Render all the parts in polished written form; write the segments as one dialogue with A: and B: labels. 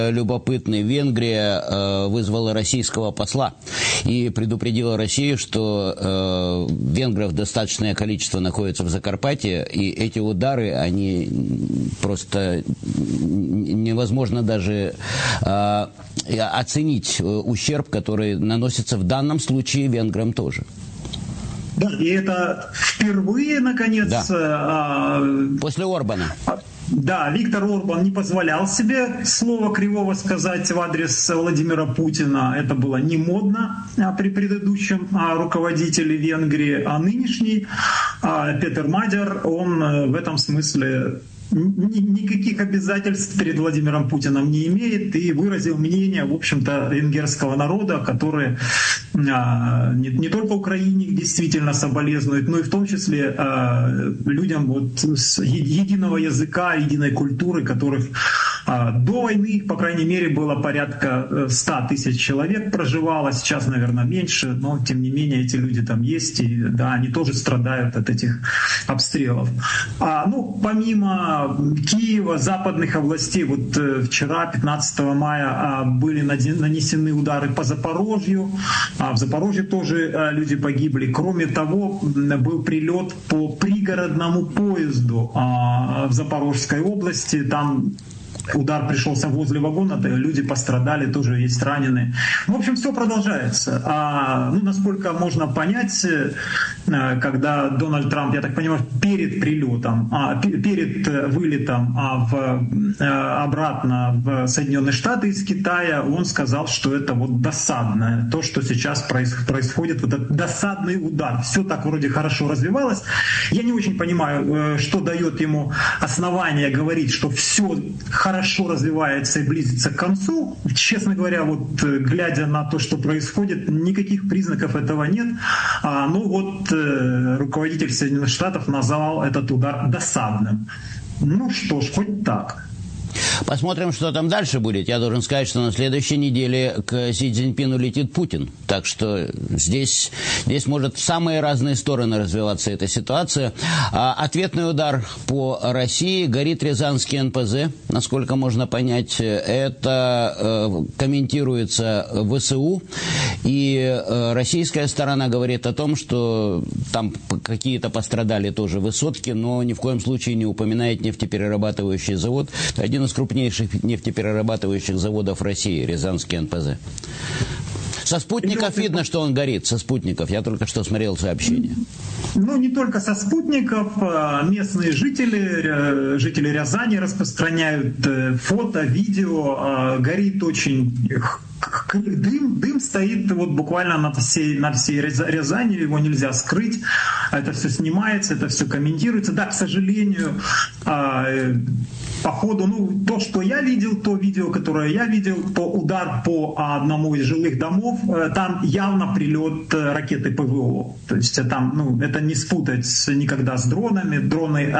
A: любопытный. Венгрия вызвала российского посла и предупредила Россию, что венгров достаточное количество находится в Закарпатье, и эти удары, они просто невозможно даже оценить ущерб, который наносится в данном случае венграм тоже.
B: Да, и это впервые, наконец...
A: Да. После Орбана.
B: Да, Виктор Орбан не позволял себе слова кривого сказать в адрес Владимира Путина. Это было не модно при предыдущем руководителе Венгрии. А нынешний Петер Мадяр, он в этом смысле... никаких обязательств перед Владимиром Путиным не имеет и выразил мнение, в общем-то, венгерского народа, который не только Украине действительно соболезнует, но и в том числе людям вот с единого языка, единой культуры, которых до войны, по крайней мере, было порядка 100 тысяч человек проживало, сейчас, наверное, меньше, но тем не менее эти люди там есть, и да, они тоже страдают от этих обстрелов. Помимо Киева, западных областей, вот вчера, 15 мая, были нанесены удары по Запорожью, в Запорожье тоже люди погибли. Кроме того, был прилет по пригородному поезду в Запорожской области, там удар пришелся возле вагона, люди пострадали, тоже есть раненые. В общем, все продолжается. Насколько можно понять, когда Дональд Трамп, я так понимаю, перед прилетом, перед вылетом обратно в Соединенные Штаты из Китая, он сказал, что это вот досадное, то, что сейчас происходит, вот этот досадный удар. Все так вроде хорошо развивалось. Я не очень понимаю, что дает ему основание говорить, что все хорошо развивается и близится к концу. Честно говоря, вот глядя на то, что происходит, никаких признаков этого нет. Руководитель Соединенных Штатов назвал этот удар досадным. Ну что ж, хоть так.
A: Посмотрим, что там дальше будет. Я должен сказать, что на следующей неделе к Си Цзиньпину летит Путин. Так что здесь может в самые разные стороны развиваться эта ситуация. Ответный удар по России. Горит Рязанский НПЗ, насколько можно понять. Это комментируется ВСУ. И российская сторона говорит о том, что там какие-то пострадали тоже высотки, но ни в коем случае не упоминает нефтеперерабатывающий завод. Это один из крупнейших нефтеперерабатывающих заводов России, Рязанский НПЗ. Со спутников видно, что он горит, со спутников. Я только что смотрел сообщение.
B: Не только со спутников. Местные жители Рязани распространяют фото, видео. Горит очень... Дым стоит вот буквально над всей Рязани, его нельзя скрыть. Это все снимается, это все комментируется. Да, к сожалению, по ходу, то, что я видел, то видео, которое я видел, удар по одному из жилых домов, там явно прилет ракеты ПВО. То есть там, это не спутать никогда с дронами. Дроны,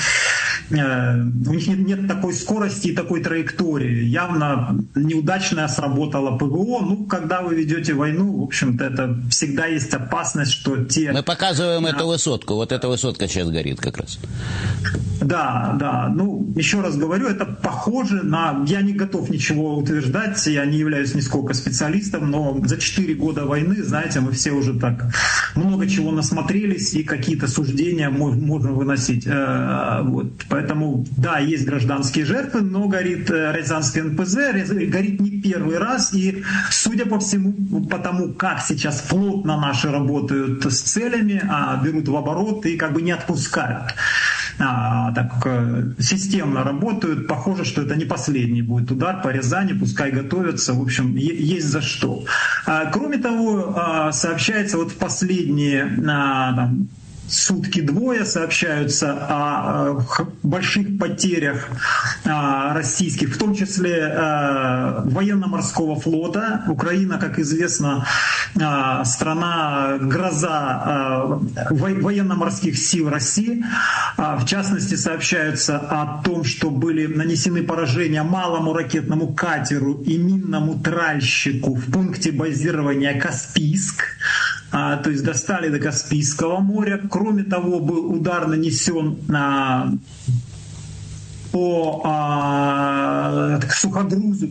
B: у них нет такой скорости и такой траектории. Явно неудачно сработало ПВО. Когда вы ведете войну, в общем-то, это всегда есть опасность, что те...
A: Мы показываем эту высотку. Вот эта высотка сейчас горит как раз.
B: Да. Еще раз говорю, это похоже на... Я не готов ничего утверждать, я не являюсь нисколько специалистом, но за 4 года войны, знаете, мы все уже так много чего насмотрелись, и какие-то суждения можно выносить. Поэтому, да, есть гражданские жертвы, но горит Рязанский НПЗ, горит не первый раз, и, судя по всему, потому как сейчас плотно наши работают с целями, берут в оборот и как бы не отпускают. Так системно работают. Похоже, что это не последний будет удар по Рязани, пускай готовятся. В общем, есть за что. Кроме того, сообщается в последние сутки-двое сообщаются о больших потерях российских, в том числе военно-морского флота. Украина, как известно, страна гроза военно-морских сил России. В частности, сообщаются о том, что были нанесены поражения малому ракетному катеру и минному тральщику в пункте базирования Каспийск. То есть достали до Каспийского моря. Кроме того, был удар нанесен по сухогрузу,